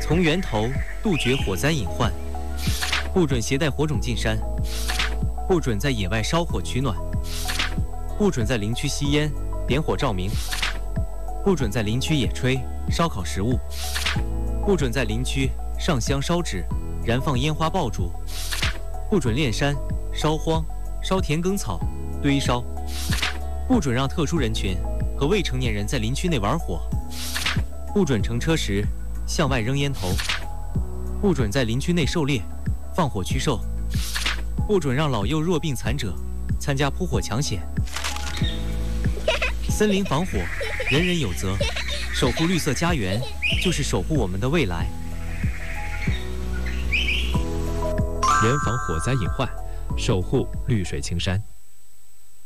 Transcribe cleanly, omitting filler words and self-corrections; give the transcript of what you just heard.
从源头杜绝火灾隐患，不准携带火种进山，不准在野外烧火取暖，不准在林区吸烟、点火照明，不准在林区野炊、烧烤食物，不准在林区上香烧纸、燃放烟花爆竹，不准炼山、烧荒、烧田埂草、堆烧，不准让特殊人群和未成年人在林区内玩火，不准乘车时向外扔烟头，不准在林区内狩猎、放火驱兽，不准让老幼弱病残者参加扑火抢险。森林防火，人人有责，守护绿色家园，就是守护我们的未来。 严防火灾隐患，守护绿水青山。